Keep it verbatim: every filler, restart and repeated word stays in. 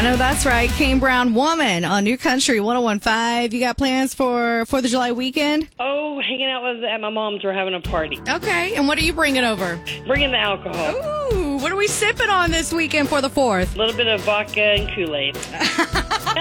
I know that's right. Kane Brown Woman on New Country one oh one point five. You got plans for fourth of July weekend? Oh, hanging out with at my mom's. We're having a party. Okay. And what are you bringing over? Bringing the alcohol. Ooh, what are we sipping on this weekend for the fourth? A little bit of vodka and Kool-Aid.